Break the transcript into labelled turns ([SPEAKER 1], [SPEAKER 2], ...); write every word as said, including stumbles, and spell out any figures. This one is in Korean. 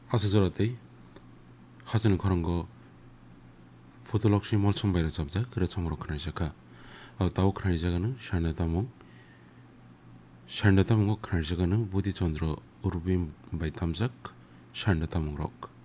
[SPEAKER 1] 아스저라데이 하즈는 그런 거 보들럭시 멀청 바이러 잡자 그래 참으로 그런 시작하 어 따오 그런 시작하는 샤네다몽 샤네다몽 그런 시작하는 무디 전드로 우르빔 바이 탐작 샤네다몽 록